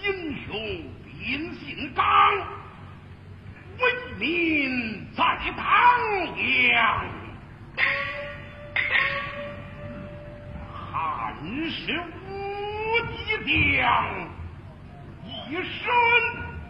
英雄秉性刚，为民在当阳。汉室无敌将，一身